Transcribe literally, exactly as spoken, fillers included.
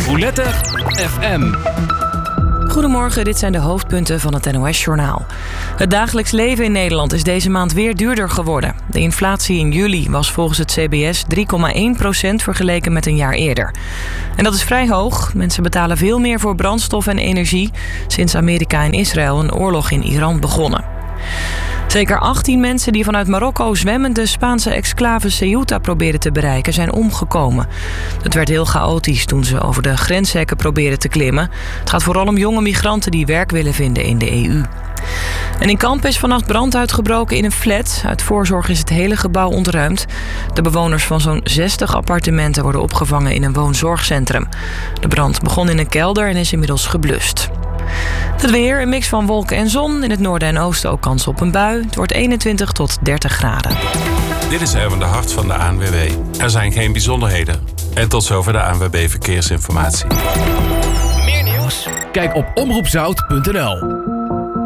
Roulette F M. Goedemorgen, dit zijn de hoofdpunten van het N O S-journaal. Het dagelijks leven in Nederland is deze maand weer duurder geworden. De inflatie in juli was volgens het C B S drie komma één procent vergeleken met een jaar eerder. En dat is vrij hoog. Mensen betalen veel meer voor brandstof en energie sinds Amerika en Israël een oorlog in Iran begonnen. Zeker achttien mensen die vanuit Marokko zwemmend de Spaanse exclave Ceuta probeerden te bereiken zijn omgekomen. Het werd heel chaotisch toen ze over de grenshekken probeerden te klimmen. Het gaat vooral om jonge migranten die werk willen vinden in de E U. En in Kampen is vannacht brand uitgebroken in een flat. Uit voorzorg is het hele gebouw ontruimd. De bewoners van zo'n zestig appartementen worden opgevangen in een woonzorgcentrum. De brand begon in een kelder en is inmiddels geblust. Het weer, een mix van wolken en zon. In het noorden en oosten ook kans op een bui. Het wordt eenentwintig tot dertig graden. Dit is Erwin de Hart van de A N W B. Er zijn geen bijzonderheden. En tot zover de A N W B Verkeersinformatie. Meer nieuws? Kijk op omroep zout punt n l.